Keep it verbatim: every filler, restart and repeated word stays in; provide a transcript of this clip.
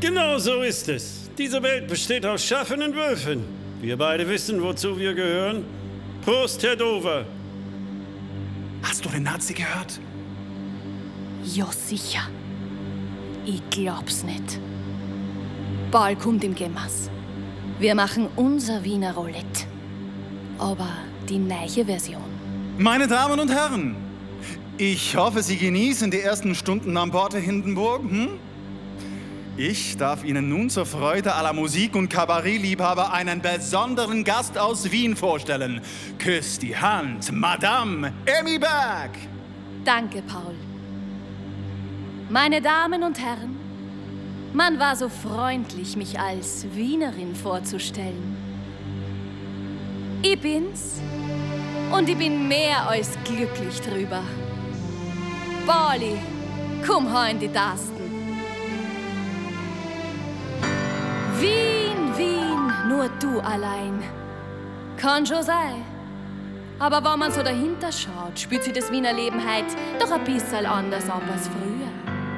Genau so ist es. Diese Welt besteht aus Schafen und Wölfen. Wir beide wissen, wozu wir gehören. Prost, Herr Dover. Hast du den Nazi gehört? Ja, sicher. Ich glaub's nicht. Bald kommt im Gemmas. Wir machen unser Wiener Roulette. Aber die neue Version. Meine Damen und Herren, ich hoffe, Sie genießen die ersten Stunden an Bord der Hindenburg. Hm? Ich darf Ihnen nun zur Freude aller Musik- und Kabarettliebhaber einen besonderen Gast aus Wien vorstellen. Küsst die Hand, Madame Emmy Berg. Danke, Paul. Meine Damen und Herren, man war so freundlich, mich als Wienerin vorzustellen. Ich bin's und ich bin mehr als glücklich drüber. Pauli, komm heim in die Tasten. Wien, Wien, nur du allein. Kann schon sein. Aber wenn man so dahinter schaut, spürt sich das Wiener Leben heut doch ein bisschen anders an als früher.